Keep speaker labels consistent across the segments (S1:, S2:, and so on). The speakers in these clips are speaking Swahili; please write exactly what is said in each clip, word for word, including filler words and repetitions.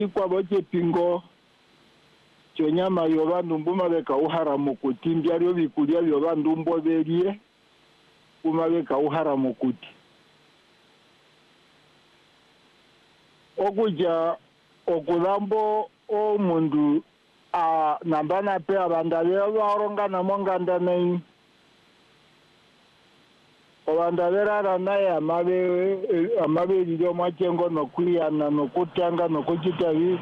S1: kwa boche pingo chonyama yoba ndumbuma beka uhara mukuti mbyaryo bikulya yoba ndumbo berie kuma beka uhara mukuti okuja okulambo omundu a nambana pe abandale baronga namonganda nei obandabera naye amabe amabe lyo machengo no kuyana no kutanga no kujitabi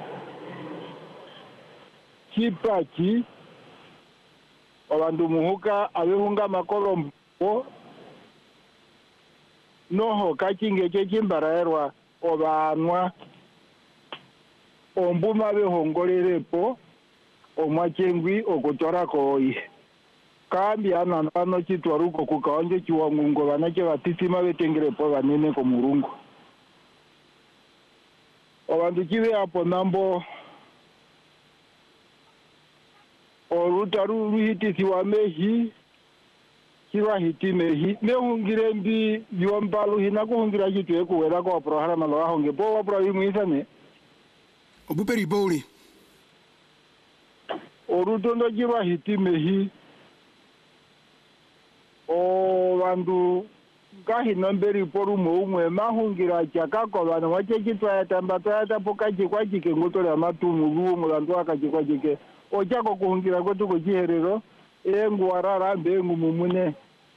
S1: chipaki abandu muhuka abehunga makolombo noho kachinge chechimbaraerwa obanwa ombuma behongolerepo omwachengwi okutora koi kambi anano chitwaruko kukaonje chiwangungo banache batisima betengerepo banene ko murungu obandu chibe apo nambo orutaru ruhitisi wa mehi kiwa hiti mehi mehungire mbi yombalu hina kuhungira jitu ekuwera ko prohara lo ahonge bo wa prohimu isane
S2: obuperi boli
S1: orutondo jiwa hiti mehi o bandu kahi nomberi poru mo umwe mahungira chakako bana wache kitwa yatambata yatapoka jikwa jike ngotore amatumu ruwo mulandu akajikwa jike ochako kuhungira kwetu kuchiherero engu warara mbengu mumune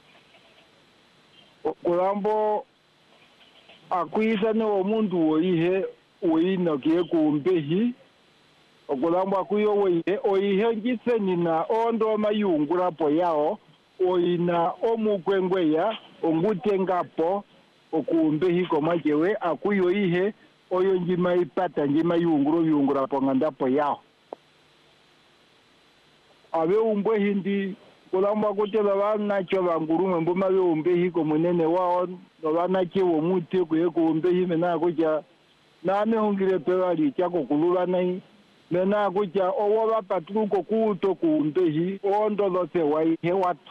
S1: kulambo akuisa ne omundu oihe oina kie kumbehi okulambo akuyo oihe oihe njiseni na ondo mayungura po yao oina omukwengweya ongutengapo okumbehi komajewe akuyo ihe oyo njima ipata njima yunguro yungura po ngandapo yao abe umbwe hindi kulamba kutela bana cho bangurume mbuma be umbehi ko munene wao no bana che wo muti ko yeko umbehi mena kuja na me hungire pewali chako kulula nai mena kuja owo bapatruko kuto ku umbehi ondo lote wai he watu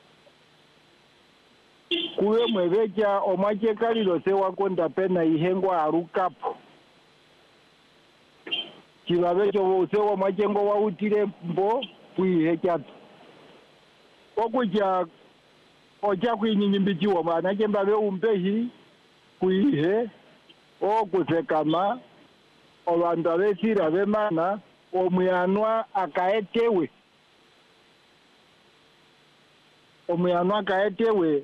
S1: kuwe mwebeja omache kali lote wakonda pena ihengwa arukapo kibabejo wose wa machengo wa utire mbo kuihe chatu okuja oja kuinyimbichiwa mwana chemba be umbehi kuihe okusekama obanda besira bemana omyanwa akaetewe omyanwa akaetewe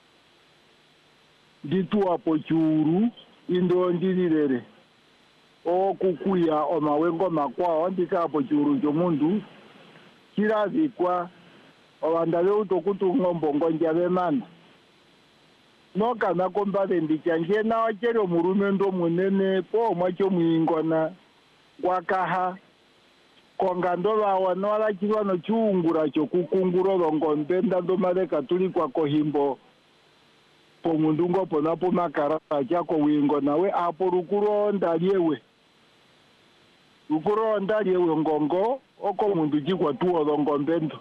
S1: ditua pochuru indo ndilirere okukuya omawengo makwa ondika pochuru jomundu kirazikwa obanda beutokutu ngombongo njabe mana noka nakomba bendicanje na wachero murumendo munene po mwacho mwingona wakaha kongando bawa no alachirwa no chungura cho kukunguro longombe ndando maleka tuli kwa kohimbo po mundungo ponapo makara chako wingo nawe apo rukuro ndaliewe rukuro ndaliewe ngongo oko mundu jikwa tuo longombendo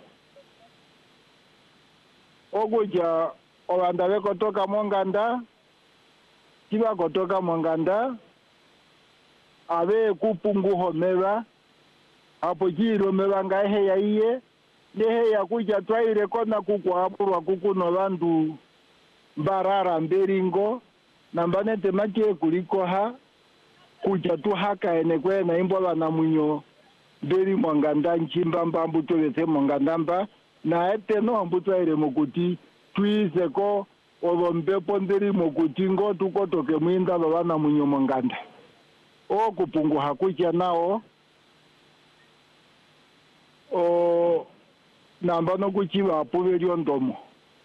S1: okuja obanda bekotoka monganda kiba kotoka monganda abe kupunguho meba hapo jiro meba ngahe ya iye nehe ya kuja twaire kona kukwa apurwa kukuno bandu barara mberingo nambane temakie kuliko ha kuja tu haka ene kwena imbo bana munyo beri monganda nchimba mbambu tolete monganda mba na ete no ambuto ere mokuti tuize ko olombe ponderi mokuti ngo tukotoke mwinda bana munyo monganda o kupungu hakuja nao o namba no kuchiba poveri ondomo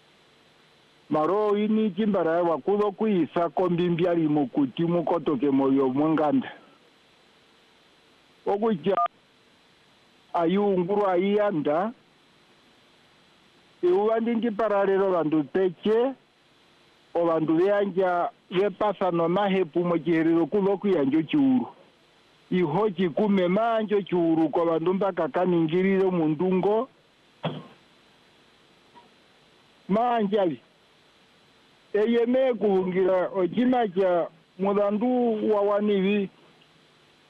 S1: maro ini chimbara wa kulo kuisa kombimbiali mokuti mukotoke moyo monganda okuja ayunguru ayanda iwandi ndiparalelo bandu peche o bandu beanja bepasa no mahepu mochiherero kulo kuyanjo chiuru iho chikume manjo chiuru kwa bandu mpaka kaningiriro mundungo manjali eyeme kuhungira ojina cha mudandu wawanivi